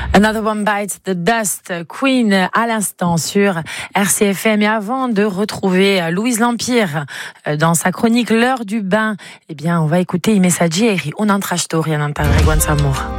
Another One Bites the Dust, Queen à l'instant sur RCFM. Et avant de retrouver Louise L'Empire dans sa chronique L'heure du bain, eh bien, on va écouter I messaggeri, un altra storia, non per Reguan Samur.